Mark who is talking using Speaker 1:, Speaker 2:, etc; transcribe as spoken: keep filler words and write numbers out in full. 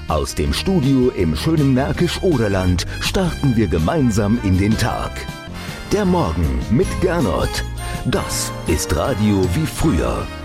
Speaker 1: Aus dem Studio im schönen Märkisch-Oderland starten wir gemeinsam in den Tag. Der Morgen mit Gernot. Das ist Radio wie früher.